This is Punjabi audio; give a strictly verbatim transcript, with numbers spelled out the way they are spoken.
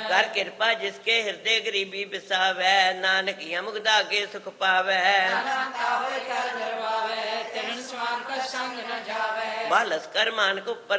ਕਰ ਕਿਰਪਾ ਜਿਸਕੇ ਹਿਰਦੇ ਗਰੀਬੀ ਬਿਸਾਵੈ ਨਾਨਕ ਯਮੁਗਦਾ ਕੇ ਸੁਖ ਪਾਵੈ ਬਾਲਸ ਕਰ ਮਾਨਕ ਉੱਪਰ